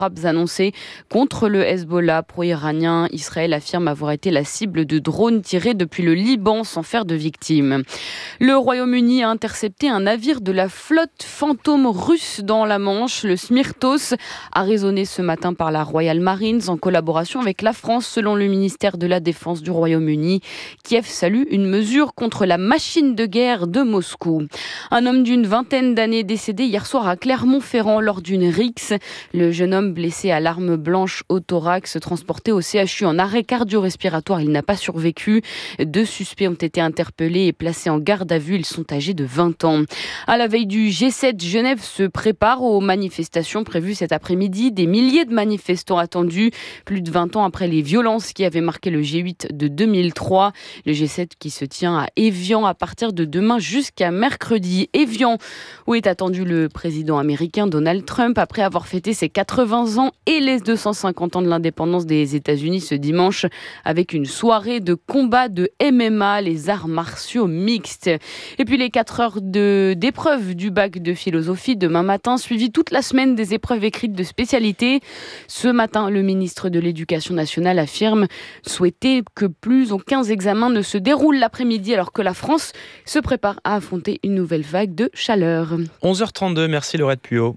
frappes annoncées contre le Hezbollah pro-iranien. Israël affirme avoir été la cible de drones tirés depuis le Liban sans faire de victimes. Le Royaume-Uni a intercepté un navire de la flotte fantôme russe dans la Manche. Le Smyrtos, arraisonné ce matin par la Royal Marines en collaboration avec la France, selon le ministère de la Défense du Royaume-Uni. Kiev salue une mesure contre la machine de guerre de Moscou. Un homme d'une vingtaine d'années décédé hier soir à Clermont-Ferrand lors d'une rixe. Le jeune homme blessé à l'arme blanche au thorax, transporté au CHU en arrêt cardio-respiratoire, il n'a pas survécu. 2 suspects ont été interpellés et placés en garde à vue. Ils sont âgés de 20 ans. À la veille du G7, Genève se prépare aux manifestations prévues cet après-midi. Des milliers de manifestants attendus, plus de 20 ans après les violences qui avaient marqué le G8 de 2003. Le G7 qui se tient à Évian à partir de demain jusqu'à mercredi. Évian, où est attendu le président américain Donald Trump après avoir fêté ses 80 ans et les 250 ans de l'indépendance des États-Unis ce dimanche avec une soirée de combat de MMA, les arts martiaux mixtes. Et puis les 4 heures d'épreuve du bac de philosophie demain matin, suivi toute la semaine des épreuves écrites de spécialité. Ce matin, le ministre de l'Éducation nationale affirme souhaiter que plus aucun examen ne se déroule l'après-midi alors que la France se prépare à affronter une nouvelle vague de chaleur. 11h32, merci Laurette Puot.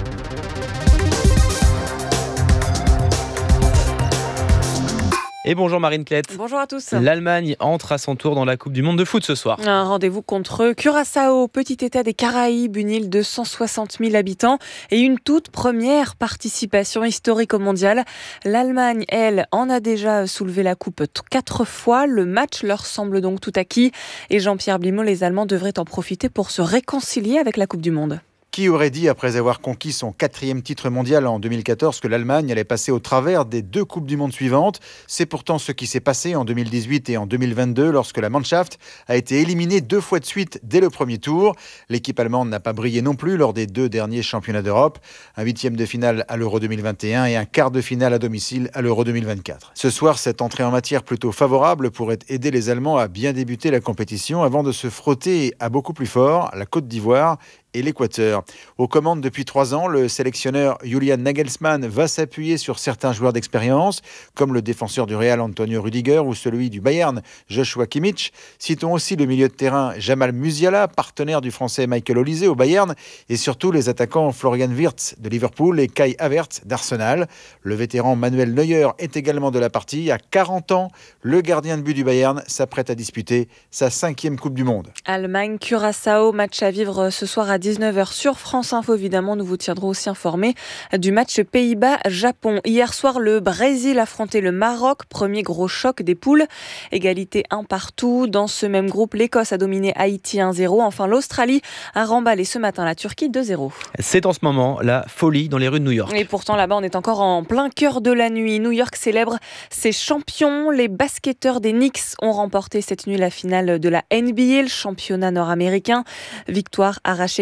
Et bonjour Marine Klett. Bonjour à tous. L'Allemagne entre à son tour dans la Coupe du Monde de foot ce soir. Un rendez-vous contre Curaçao, petit état des Caraïbes, une île de 160 000 habitants et une toute première participation historique au mondial. L'Allemagne, elle, en a déjà soulevé la coupe 4 fois. Le match leur semble donc tout acquis. Et Jean-Pierre Blimaud, les Allemands devraient en profiter pour se réconcilier avec la Coupe du Monde. Qui aurait dit, après avoir conquis son 4e titre mondial en 2014, que l'Allemagne allait passer au travers des 2 Coupes du Monde suivantes ? C'est pourtant ce qui s'est passé en 2018 et en 2022, lorsque la Mannschaft a été éliminée 2 fois de suite dès le premier tour. L'équipe allemande n'a pas brillé non plus lors des 2 derniers championnats d'Europe. Un 8e de finale à l'Euro 2021 et un quart de finale à domicile à l'Euro 2024. Ce soir, cette entrée en matière plutôt favorable pourrait aider les Allemands à bien débuter la compétition avant de se frotter à beaucoup plus fort la Côte d'Ivoire et l'Équateur. Aux commandes depuis 3 ans, le sélectionneur Julian Nagelsmann va s'appuyer sur certains joueurs d'expérience, comme le défenseur du Real Antonio Rüdiger ou celui du Bayern Joshua Kimmich. Citons aussi le milieu de terrain Jamal Musiala, partenaire du français Michael Olise au Bayern, et surtout les attaquants Florian Wirtz de Liverpool et Kai Havertz d'Arsenal. Le vétéran Manuel Neuer est également de la partie. À 40 ans, le gardien de but du Bayern s'apprête à disputer sa 5e Coupe du Monde. Allemagne-Curaçao, match à vivre ce soir à 19h sur France Info. Évidemment, nous vous tiendrons aussi informés du match Pays-Bas-Japon. Hier soir, le Brésil affrontait le Maroc. Premier gros choc des poules. Égalité 1 partout. Dans ce même groupe, l'Écosse a dominé Haïti 1-0. Enfin, l'Australie a remballé ce matin la Turquie 2-0. C'est en ce moment la folie dans les rues de New York. Et pourtant, là-bas, on est encore en plein cœur de la nuit. New York célèbre ses champions. Les basketteurs des Knicks ont remporté cette nuit la finale de la NBA, le championnat nord-américain. Victoire arrachée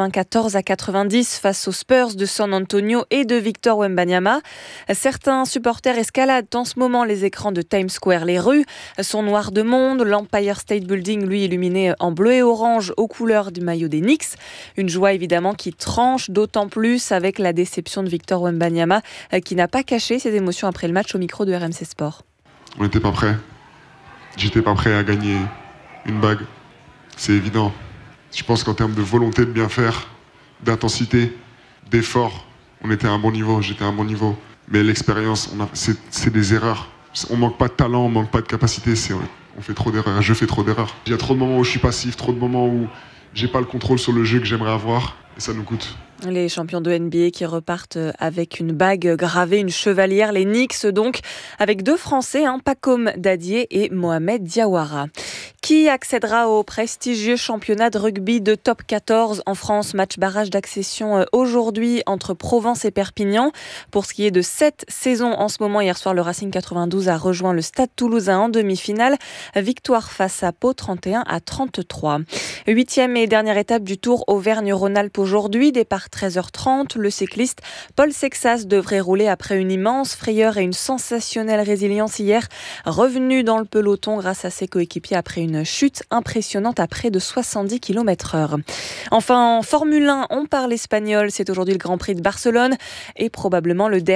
94-90 face aux Spurs de San Antonio et de Victor Wembanyama. Certains supporters escaladent en ce moment les écrans de Times Square. Les rues sont noires de monde. L'Empire State Building, lui, illuminé en bleu et orange aux couleurs du maillot des Knicks. Une joie évidemment qui tranche d'autant plus avec la déception de Victor Wembanyama qui n'a pas caché ses émotions après le match au micro de RMC Sport. On n'était pas prêts. J'étais pas prêt à gagner une bague. C'est évident. Je pense qu'en termes de volonté de bien faire, d'intensité, d'effort, on était à un bon niveau, j'étais à un bon niveau. Mais l'expérience, c'est des erreurs. On manque pas de talent, on manque pas de capacité, on fait trop d'erreurs, je fais trop d'erreurs. Il y a trop de moments où je suis passif, trop de moments où j'ai pas le contrôle sur le jeu que j'aimerais avoir, et ça nous coûte. Les champions de NBA qui repartent avec une bague gravée, une chevalière, les Knicks donc, avec 2 Français, Pacom Dadier et Mohamed Diawara. Qui accédera au prestigieux championnat de rugby de top 14 en France? Match barrage d'accession aujourd'hui entre Provence et Perpignan. Pour ce qui est de cette saison en ce moment, hier soir, le Racing 92 a rejoint le Stade Toulousain en demi-finale. Victoire face à Pau 31-33. 8e et dernière étape du Tour Auvergne-Rhône-Alpes aujourd'hui. Départ 13h30. Le cycliste Paul Sexas devrait rouler après une immense frayeur et une sensationnelle résilience hier. Revenu dans le peloton grâce à ses coéquipiers après une une chute impressionnante à près de 70 km/h. Enfin, en Formule 1, on parle espagnol. C'est aujourd'hui le Grand Prix de Barcelone et probablement le dernier